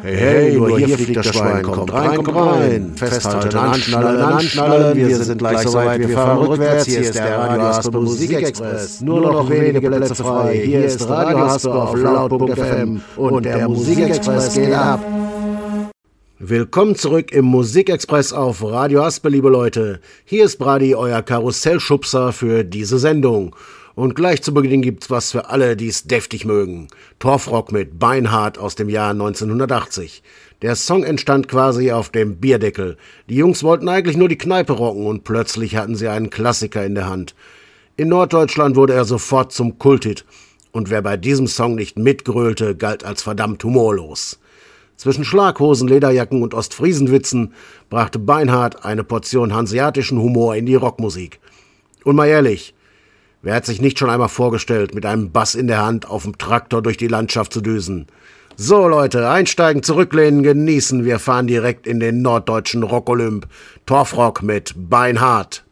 Hey, hey, nur hier fliegt das Schwein, kommt rein, festhalten, anschnallen, wir sind gleich soweit, wir fahren rückwärts, hier ist der Radio Haspe Musikexpress, nur noch wenige Plätze frei, hier ist Radio Haspe auf laut.fm und der Musikexpress geht ab. Willkommen zurück im Musikexpress auf Radio Haspe, liebe Leute. Hier ist Brady, euer Karussellschubser für diese Sendung. Und gleich zu Beginn gibt's was für alle, die es deftig mögen. Torfrock mit Beinhard aus dem Jahr 1980. Der Song entstand quasi auf dem Bierdeckel. Die Jungs wollten eigentlich nur die Kneipe rocken und plötzlich hatten sie einen Klassiker in der Hand. In Norddeutschland wurde er sofort zum Kulthit. Und wer bei diesem Song nicht mitgrölte, galt als verdammt humorlos. Zwischen Schlaghosen, Lederjacken und Ostfriesenwitzen brachte Beinhard eine Portion hanseatischen Humor in die Rockmusik. Und mal ehrlich, wer hat sich nicht schon einmal vorgestellt, mit einem Bass in der Hand auf dem Traktor durch die Landschaft zu düsen? So Leute, einsteigen, zurücklehnen, genießen. Wir fahren direkt in den norddeutschen Rock-Olymp. Torfrock mit Beinhard.